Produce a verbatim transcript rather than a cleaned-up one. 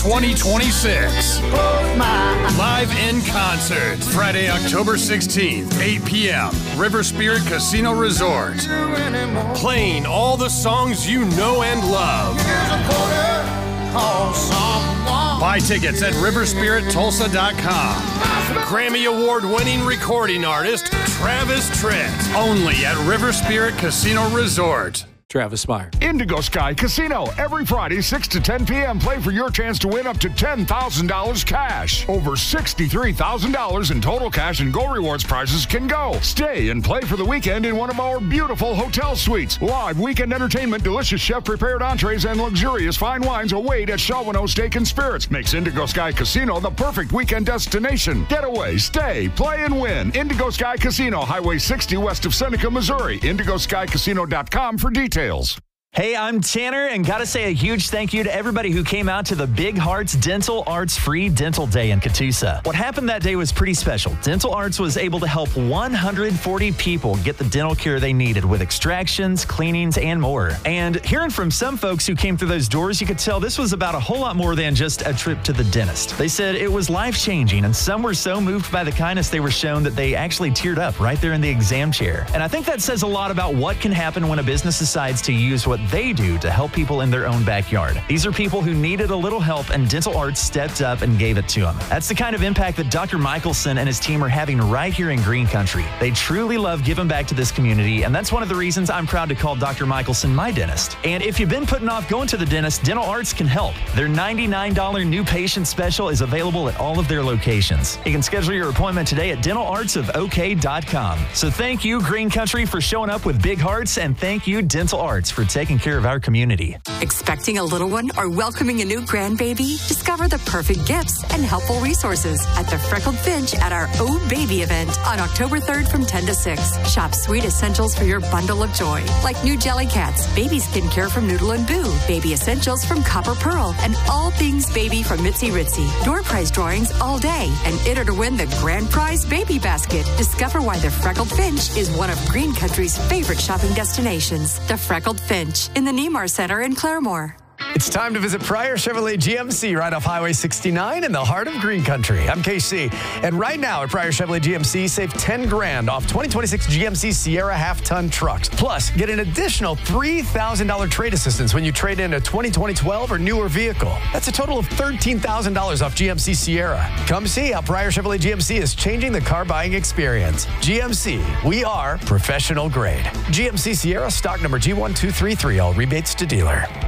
twenty twenty-six. Live in concert, Friday, October sixteenth, eight p.m., River Spirit Casino Resort. Playing all the songs you know and love. Buy tickets at river spirit tulsa dot com. Grammy Award-winning recording artist Travis Tritt. Only at River Spirit Casino Resort. Travis Meyer. Indigo Sky Casino. Every Friday, six to ten p.m. Play for your chance to win up to ten thousand dollars cash. Over sixty-three thousand dollars in total cash and Go Rewards prizes can go. Stay and play for the weekend in one of our beautiful hotel suites. Live weekend entertainment, delicious chef-prepared entrees, and luxurious fine wines await at Shawano Steak and Spirits. Makes Indigo Sky Casino the perfect weekend destination. Get away, stay, play, and win. Indigo Sky Casino, Highway sixty west of Seneca, Missouri. indigo sky casino dot com for details. Hey, I'm Tanner, and gotta say a huge thank you to everybody who came out to the Big Hearts Dental Arts Free Dental Day in Catoosa. What happened that day was pretty special. Dental Arts was able to help one hundred forty people get the dental care they needed with extractions, cleanings, and more. And hearing from some folks who came through those doors, you could tell this was about a whole lot more than just a trip to the dentist. They said it was life-changing, and some were so moved by the kindness they were shown that they actually teared up right there in the exam chair. And I think that says a lot about what can happen when a business decides to use what they do to help people in their own backyard. These are people who needed a little help, and Dental Arts stepped up and gave it to them. That's the kind of impact that Doctor Michelson and his team are having right here in Green Country. They truly love giving back to this community, and that's one of the reasons I'm proud to call Doctor Michelson my dentist. And if you've been putting off going to the dentist, Dental Arts can help. Their ninety-nine dollars new patient special is available at all of their locations. You can schedule your appointment today at dental arts of o k dot com. So thank you, Green Country, for showing up with big hearts, and thank you, Dental Arts, for taking care of our community. Expecting a little one or welcoming a new grandbaby? Discover the perfect gifts and helpful resources at the Freckled Finch at our Oh Baby event on October third from ten to six. Shop sweet essentials for your bundle of joy, like new jelly cats, baby skincare from Noodle and Boo, baby essentials from Copper Pearl, and all things baby from Mitzi Ritzy. Door prize drawings all day, and enter to win the grand prize baby basket. Discover why the Freckled Finch is one of Green Country's favorite shopping destinations. The Freckled Finch in the Nemar Center in Claremore. It's time to visit Pryor Chevrolet G M C right off Highway sixty-nine in the heart of Green Country. I'm K C, and right now at Pryor Chevrolet G M C, save ten grand off twenty twenty-six G M C Sierra half-ton trucks. Plus, get an additional three thousand dollars trade assistance when you trade in a twenty twenty twelve or newer vehicle. That's a total of thirteen thousand dollars off G M C Sierra. Come see how Pryor Chevrolet G M C is changing the car buying experience. G M C, we are professional grade. G M C Sierra, stock number G one two three three, all rebates to dealer.